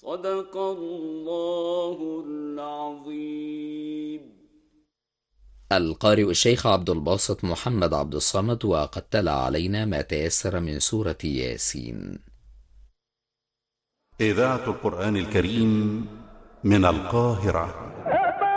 صدق الله العظيم. القارئ الشيخ عبد الباسط محمد عبد الصمد، وقد تلا علينا ما تيسر من سورة ياسين. إذاعة القرآن الكريم من القاهرة.